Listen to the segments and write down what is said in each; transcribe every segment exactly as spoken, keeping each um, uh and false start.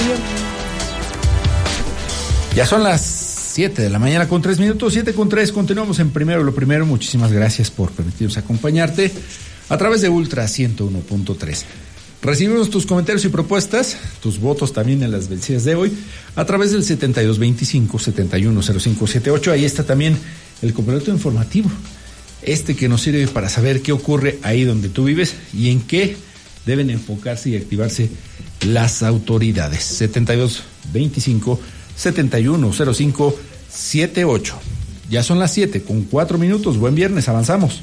día. Ya son las siete de la mañana con tres minutos, siete con tres. Continuamos en Primero lo Primero. Muchísimas gracias por permitirnos acompañarte a través de Ultra ciento uno punto tres. Recibimos tus comentarios y propuestas, tus votos también en las vencidas de hoy, a través del setenta y dos veinticinco, setenta y uno cero cinco setenta y ocho. Ahí está también el complemento informativo, este que nos sirve para saber qué ocurre ahí donde tú vives y en qué deben enfocarse y activarse las autoridades. setenta y dos veinticinco, setenta y uno cero cinco setenta y ocho. Ya son las siete con cuatro minutos. Buen viernes, avanzamos.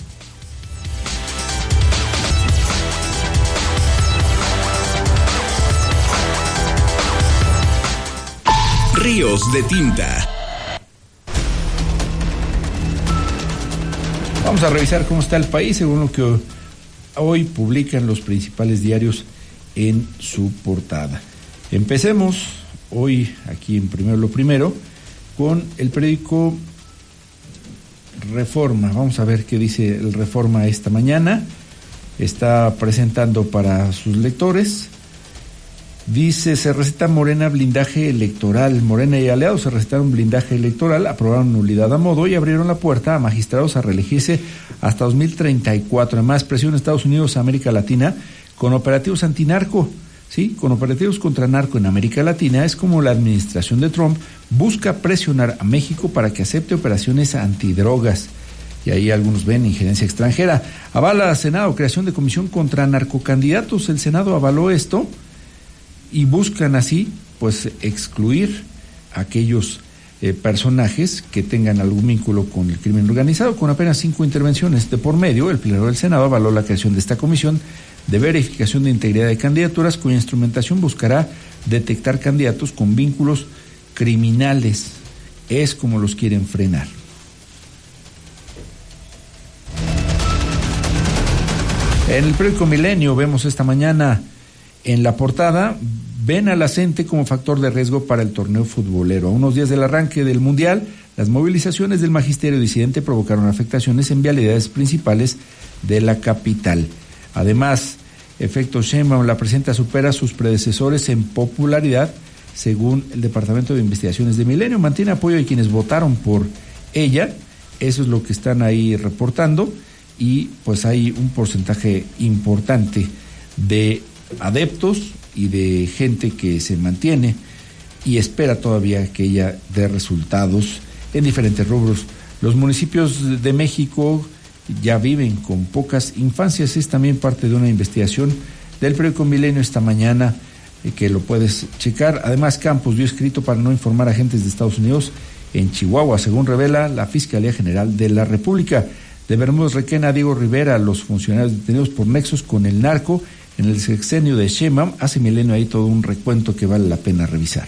Ríos de tinta. Vamos a revisar cómo está el país según lo que hoy publican los principales diarios en su portada. Empecemos hoy aquí en Primero lo Primero con el periódico Reforma. Vamos a ver qué dice el Reforma esta mañana. Está presentando para sus lectores. Dice, se receta Morena blindaje electoral. Morena y aliados se recetaron blindaje electoral, aprobaron nulidad a modo y abrieron la puerta a magistrados a reelegirse hasta dos mil treinta y cuatro. Además, presiona Estados Unidos a América Latina con operativos antinarco. Sí, con operativos contra narco en América Latina. Es como la administración de Trump busca presionar a México para que acepte operaciones antidrogas. Y ahí algunos ven injerencia extranjera. Avala Senado creación de comisión contra narcocandidatos. El Senado avaló esto y buscan así, pues, excluir a aquellos eh, personajes que tengan algún vínculo con el crimen organizado. Con apenas cinco intervenciones de por medio, el Pleno del Senado avaló la creación de esta comisión de verificación de integridad de candidaturas, cuya instrumentación buscará detectar candidatos con vínculos criminales. Es como los quieren frenar. En el periódico Milenio vemos esta mañana en la portada, ven a la CENTE como factor de riesgo para el torneo futbolero. A unos días del arranque del Mundial, las movilizaciones del magisterio disidente provocaron afectaciones en vialidades principales de la capital. Además, efecto Sheinbaum, la presidenta supera a sus predecesores en popularidad, según el Departamento de Investigaciones de Milenio. Mantiene apoyo de quienes votaron por ella, eso es lo que están ahí reportando, y pues hay un porcentaje importante de adeptos y de gente que se mantiene y espera todavía que ella dé resultados en diferentes rubros. Los municipios de México ya viven con pocas infancias, es también parte de una investigación del periódico Milenio esta mañana, eh, que lo puedes checar. Además, Campos dio escrito para no informar a agentes de Estados Unidos en Chihuahua, según revela la Fiscalía General de la República. De Bermúdez requena a Diego Rivera, los funcionarios detenidos por nexos con el narco en el sexenio de Sheinbaum. Hace Milenio ahí todo un recuento que vale la pena revisar.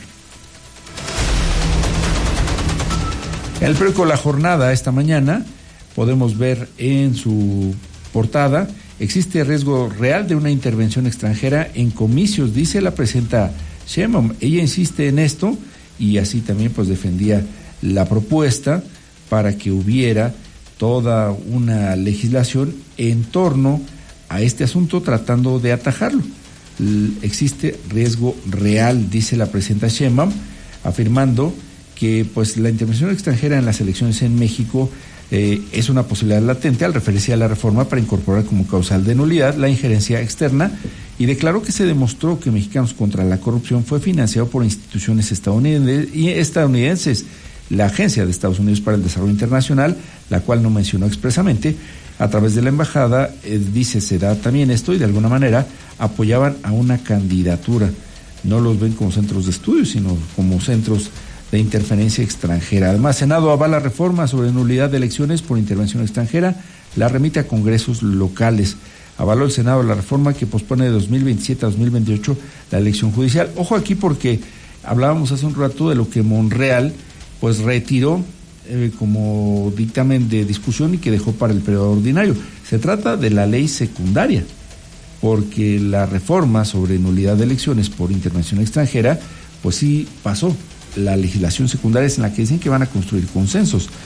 En el periódico La Jornada esta mañana podemos ver en su portada, existe riesgo real de una intervención extranjera en comicios, dice la presidenta Sheinbaum. Ella insiste en esto y así también pues defendía la propuesta para que hubiera toda una legislación en torno a este asunto, tratando de atajarlo. L- existe riesgo real, dice la presidenta Sheinbaum, afirmando que pues la intervención extranjera en las elecciones en México eh, es una posibilidad latente, al referirse a la reforma para incorporar como causal de nulidad la injerencia externa, y declaró que se demostró que Mexicanos contra la Corrupción fue financiado por instituciones estadounidenses y estadounidenses. La Agencia de Estados Unidos para el Desarrollo Internacional, la cual no mencionó expresamente, a través de la embajada, eh, dice, se da también esto, y de alguna manera apoyaban a una candidatura. No los ven como centros de estudio, sino como centros de interferencia extranjera. Además, Senado avala reforma sobre nulidad de elecciones por intervención extranjera, la remite a congresos locales. Avaló el Senado la reforma que pospone de dos mil veintisiete a dos mil veintiocho la elección judicial. Ojo aquí, porque hablábamos hace un rato de lo que Monreal pues retiró eh, como dictamen de discusión y que dejó para el periodo ordinario. Se trata de la ley secundaria, porque la reforma sobre nulidad de elecciones por intervención extranjera, pues sí pasó. La legislación secundaria es en la que dicen que van a construir consensos.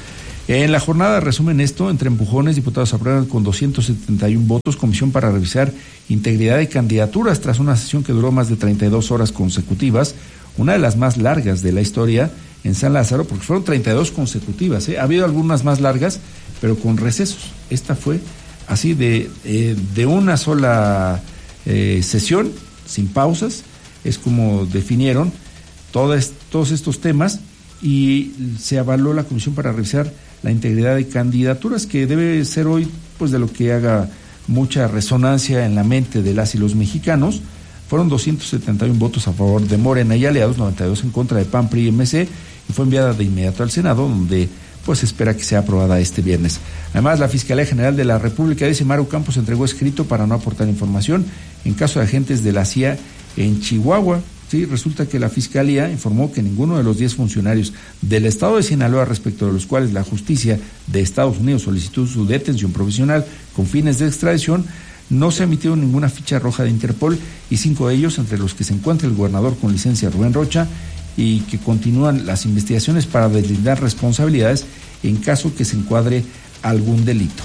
En la jornada resumen esto, entre empujones, diputados aprueban con doscientos setenta y uno votos comisión para revisar integridad de candidaturas tras una sesión que duró más de treinta y dos horas consecutivas, una de las más largas de la historia en San Lázaro, porque fueron treinta y dos consecutivas, ¿eh? Ha habido algunas más largas, pero con recesos. Esta fue así de, eh, de una sola eh, sesión, sin pausas, es como definieron todas, todos estos temas, y se avaló la comisión para revisar la integridad de candidaturas, que debe ser hoy pues de lo que haga mucha resonancia en la mente de las y los mexicanos. Fueron doscientos setenta y uno votos a favor de Morena y aliados, noventa y dos en contra de P A N, P R I y M C, y fue enviada de inmediato al Senado, donde pues espera que sea aprobada este viernes. Además, la Fiscalía General de la República, dice Maru Campos, entregó escrito para no aportar información en caso de agentes de la C I A en Chihuahua. Sí, resulta que la Fiscalía informó que ninguno de los diez funcionarios del Estado de Sinaloa, respecto de los cuales la justicia de Estados Unidos solicitó su detención provisional con fines de extradición, no se ha emitido ninguna ficha roja de Interpol, y cinco de ellos, entre los que se encuentra el gobernador con licencia Rubén Rocha, y que continúan las investigaciones para deslindar responsabilidades en caso que se encuadre algún delito.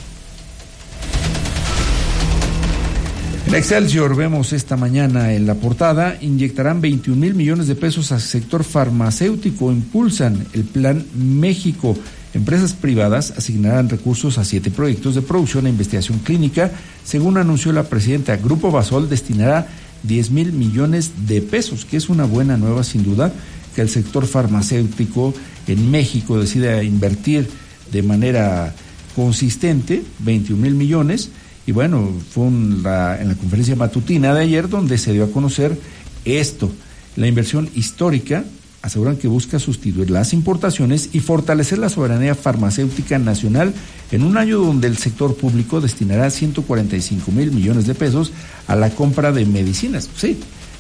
En Excelsior vemos esta mañana en la portada, inyectarán veintiún mil millones de pesos al sector farmacéutico, impulsan el Plan México. Empresas privadas asignarán recursos a siete proyectos de producción e investigación clínica. Según anunció la presidenta, Grupo Basol destinará diez mil millones de pesos, que es una buena nueva sin duda, que el sector farmacéutico en México decida invertir de manera consistente veintiún mil millones. Y bueno, fue un, la, en la conferencia matutina de ayer donde se dio a conocer esto. La inversión histórica, aseguran que busca sustituir las importaciones y fortalecer la soberanía farmacéutica nacional en un año donde el sector público destinará ciento cuarenta y cinco mil millones de pesos a la compra de medicinas. Sí,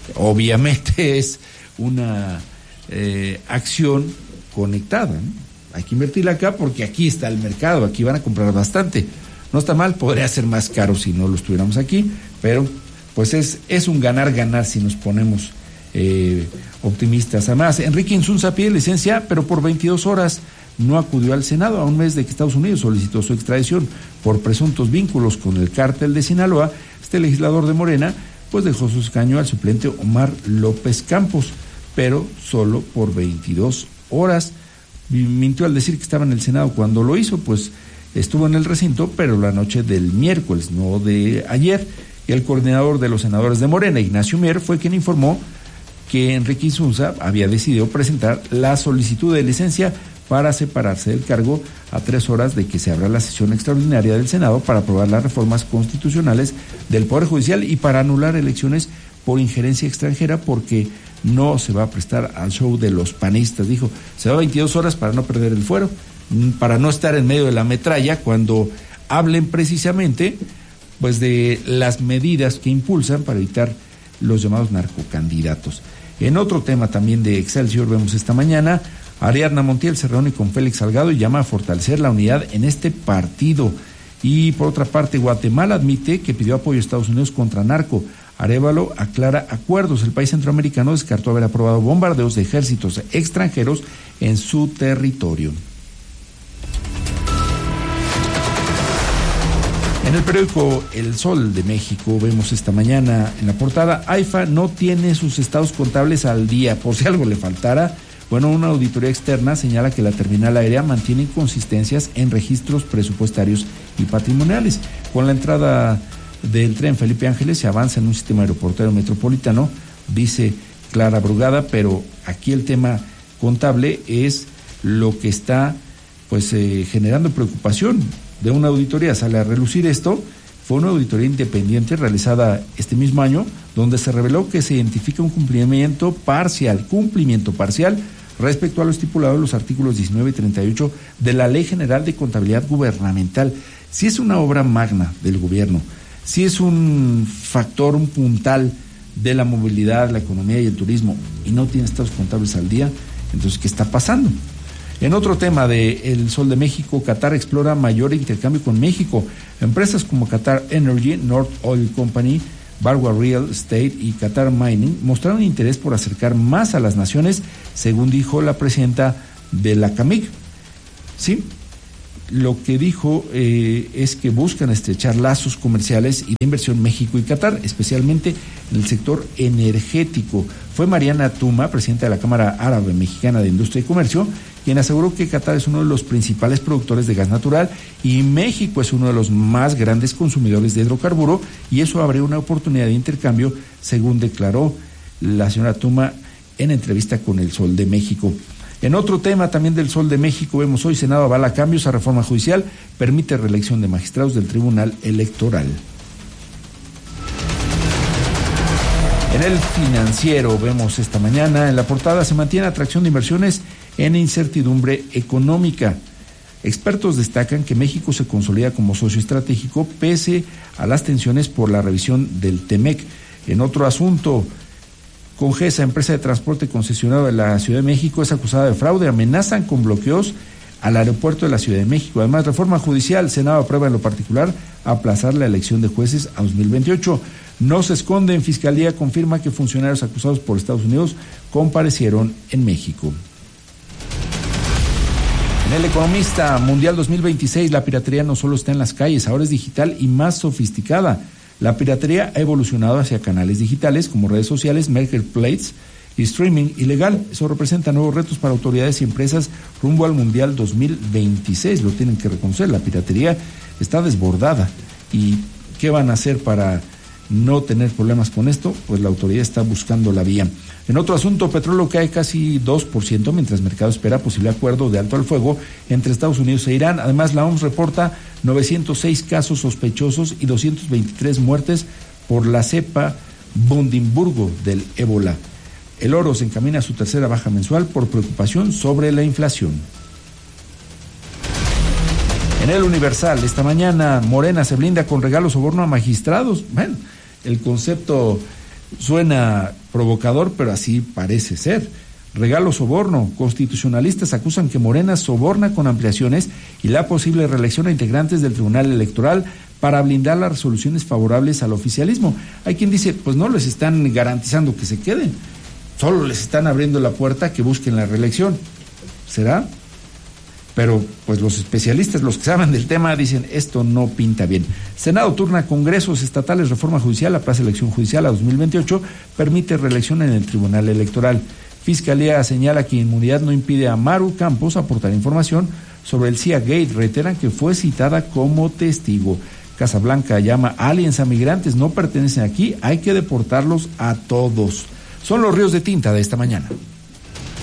obviamente es una eh, acción conectada, ¿no? Hay que invertirla acá porque aquí está el mercado, aquí van a comprar bastante. No está mal, podría ser más caro si no lo estuviéramos aquí, pero pues es, es un ganar-ganar si nos ponemos eh, optimistas. Además, Enrique Insunza pide licencia, pero por veintidós horas no acudió al Senado a un mes de que Estados Unidos solicitó su extradición por presuntos vínculos con el cártel de Sinaloa. Este legislador de Morena pues dejó su escaño al suplente Omar López Campos, pero solo por veintidós horas. Mintió al decir que estaba en el Senado cuando lo hizo, pues estuvo en el recinto, pero la noche del miércoles, no de ayer. Y el coordinador de los senadores de Morena, Ignacio Mier, fue quien informó que Enrique Insunza había decidido presentar la solicitud de licencia para separarse del cargo a tres horas de que se abra la sesión extraordinaria del Senado para aprobar las reformas constitucionales del Poder Judicial y para anular elecciones por injerencia extranjera, porque no se va a prestar al show de los panistas. Dijo, se va veintidós horas para no perder el fuero, para no estar en medio de la metralla cuando hablen precisamente pues de las medidas que impulsan para evitar los llamados narcocandidatos. En otro tema también de Excelsior vemos esta mañana, Ariadna Montiel se reúne con Félix Salgado y llama a fortalecer la unidad en este partido. Y por otra parte, Guatemala admite que pidió apoyo a Estados Unidos contra narco. Arévalo aclara acuerdos. El país centroamericano descartó haber aprobado bombardeos de ejércitos extranjeros en su territorio. En el periódico El Sol de México vemos esta mañana en la portada, AIFA no tiene sus estados contables al día, por si algo le faltara. Bueno, una auditoría externa señala que la terminal aérea mantiene inconsistencias en registros presupuestarios y patrimoniales. Con la entrada del tren Felipe Ángeles se avanza en un sistema aeroportuario metropolitano, dice Clara Brugada, pero aquí el tema contable es lo que está pues eh, generando preocupación. De una auditoría sale a relucir esto. Fue una auditoría independiente realizada este mismo año, donde se reveló que se identifica un cumplimiento parcial, cumplimiento parcial respecto a lo estipulado en los artículos diecinueve y treinta y ocho de la Ley General de Contabilidad Gubernamental. Si es una obra magna del gobierno, si es un factor, un puntal de la movilidad, la economía y el turismo, y no tiene estados contables al día, entonces, ¿qué está pasando? En otro tema de El Sol de México, Qatar explora mayor intercambio con México. Empresas como Qatar Energy, North Oil Company, Barwa Real Estate y Qatar Mining mostraron interés por acercar más a las naciones, según dijo la presidenta de la C A M I C. Sí, lo que dijo eh, es que buscan estrechar lazos comerciales y de inversión México y Qatar, especialmente en el sector energético. Fue Mariana Tuma, presidenta de la Cámara Árabe Mexicana de Industria y Comercio, quien aseguró que Qatar es uno de los principales productores de gas natural y México es uno de los más grandes consumidores de hidrocarburo, y eso abre una oportunidad de intercambio, según declaró la señora Tuma en entrevista con El Sol de México. En otro tema también del Sol de México, vemos hoy: Senado avala cambios a reforma judicial, permite reelección de magistrados del Tribunal Electoral. En el Financiero vemos esta mañana, en la portada: se mantiene atracción de inversiones en incertidumbre económica. Expertos destacan que México se consolida como socio estratégico pese a las tensiones por la revisión del TEMEC. En otro asunto, Congesa, empresa de transporte concesionado de la Ciudad de México, es acusada de fraude. Amenazan con bloqueos al aeropuerto de la Ciudad de México. Además, reforma judicial. Senado aprueba en lo particular aplazar la elección de jueces a dos mil veintiocho. No se esconde. En Fiscalía confirma que funcionarios acusados por Estados Unidos comparecieron en México. En El Economista, Mundial dos mil veintiséis, la piratería no solo está en las calles, ahora es digital y más sofisticada. La piratería ha evolucionado hacia canales digitales como redes sociales, marketplaces y streaming ilegal. Eso representa nuevos retos para autoridades y empresas rumbo al Mundial dos mil veintiséis. Lo tienen que reconocer, la piratería está desbordada. ¿Y qué van a hacer para no tener problemas con esto? Pues la autoridad está buscando la vía. En otro asunto, petróleo cae casi dos por ciento, mientras el mercado espera posible acuerdo de alto al fuego entre Estados Unidos e Irán. Además, la O M S reporta novecientos seis casos sospechosos y doscientas veintitrés muertes por la cepa Bundibugyo del ébola. El oro se encamina a su tercera baja mensual por preocupación sobre la inflación. En El Universal, esta mañana, Morena se blinda con regalo soborno a magistrados. Bueno, el concepto suena provocador, pero así parece ser. Regalo soborno. Constitucionalistas acusan que Morena soborna con ampliaciones y la posible reelección a integrantes del Tribunal Electoral para blindar las resoluciones favorables al oficialismo. Hay quien dice, pues no les están garantizando que se queden, solo les están abriendo la puerta a que busquen la reelección. ¿Será? Pero pues los especialistas, los que saben del tema, dicen esto no pinta bien. Senado turna congresos estatales, reforma judicial, aplaza elección judicial a dos mil veintiocho, permite reelección en el Tribunal Electoral. Fiscalía señala que inmunidad no impide a Maru Campos aportar información sobre el C I A Gate. Reiteran que fue citada como testigo. Casa Blanca llama aliens a migrantes, no pertenecen aquí, hay que deportarlos a todos. Son los ríos de tinta de esta mañana.